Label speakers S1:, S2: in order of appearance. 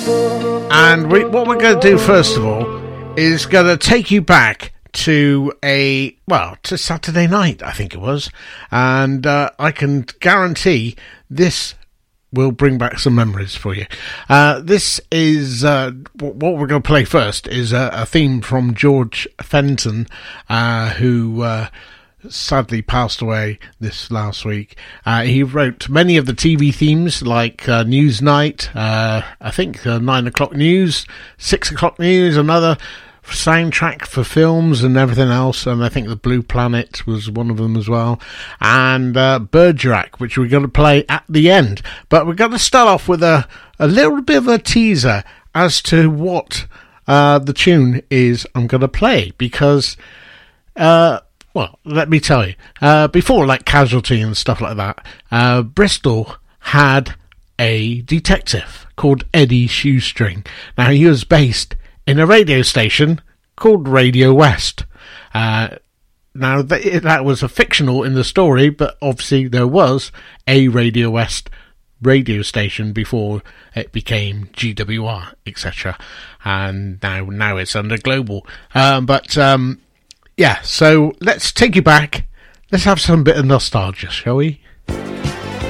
S1: And what we're going to do first of all is going to take you back to to Saturday night, I think it was, and I can guarantee this will bring back some memories for you. This is what we're going to play first is a theme from George Fenton, who sadly passed away this last week. He wrote many of the TV themes like Newsnight, I think 9 o'clock news, 6 o'clock news, another soundtrack for films and everything else, and I think the Blue Planet was one of them as well, and Bergerac, which we're going to play at the end. But we're going to start off with a little bit of a teaser as to what the tune is I'm going to play, because well, let me tell you, before like Casualty and stuff like that, Bristol had a detective called Eddie Shoestring. Now, he was based in a radio station called Radio West. Now, that was a fictional in the story, but obviously there was a Radio West radio station before it became GWR, etc. And now it's under Global. Yeah, so let's take you back. Let's have some bit of nostalgia, shall we?